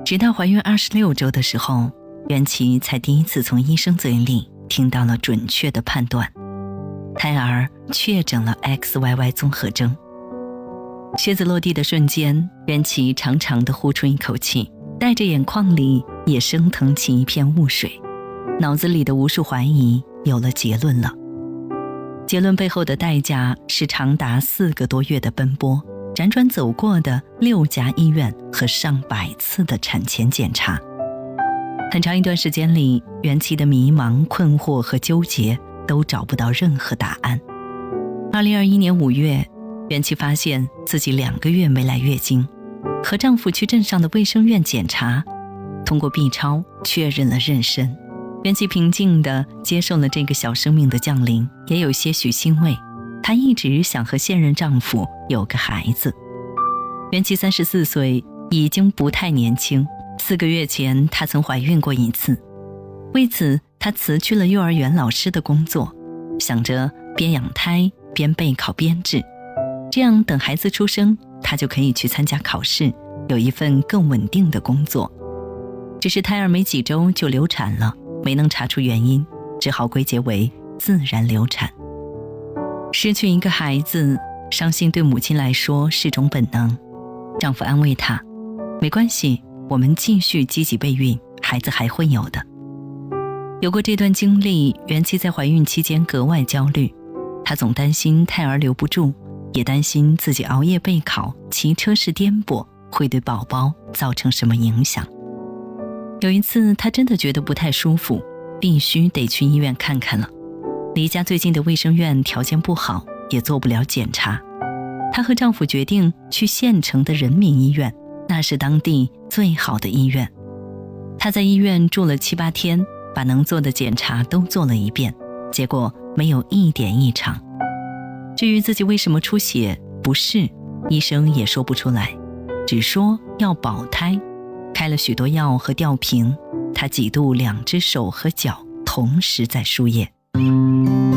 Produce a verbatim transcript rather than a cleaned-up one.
直到怀孕二十六周的时候，袁琪才第一次从医生嘴里听到了准确的判断，胎儿确诊了 X Y Y 综合征。靴子落地的瞬间，袁琪长长地呼出一口气，带着眼眶里也升腾起一片雾水，脑子里的无数怀疑有了结论了。结论背后的代价是长达四个多月的奔波，辗转走过的六家医院和上百次的产前检查。很长一段时间里，袁琪的迷茫、困惑和纠结都找不到任何答案。二零二一年五月，袁琪发现自己两个月没来月经，和丈夫去镇上的卫生院检查，通过 B 超确认了妊娠。袁琪平静地接受了这个小生命的降临，也有些许欣慰。她一直想和现任丈夫有个孩子。袁琪三十四岁，已经不太年轻。四个月前，她曾怀孕过一次，为此她辞去了幼儿园老师的工作，想着边养胎边备考编制，这样等孩子出生，她就可以去参加考试，有一份更稳定的工作。只是胎儿没几周就流产了，没能查出原因，只好归结为自然流产。失去一个孩子，伤心对母亲来说是种本能。丈夫安慰她，没关系，我们继续积极备孕，孩子还会有的。有过这段经历，袁琪在怀孕期间格外焦虑，她总担心胎儿留不住，也担心自己熬夜备考、骑车时颠簸会对宝宝造成什么影响。有一次，她真的觉得不太舒服，必须得去医院看看了。离家最近的卫生院条件不好，也做不了检查。她和丈夫决定去县城的人民医院，那是当地最好的医院。她在医院住了七八天，把能做的检查都做了一遍，结果没有一点异常。至于自己为什么出血不适，医生也说不出来，只说要保胎，开了许多药和吊瓶。她几度两只手和脚同时在输液。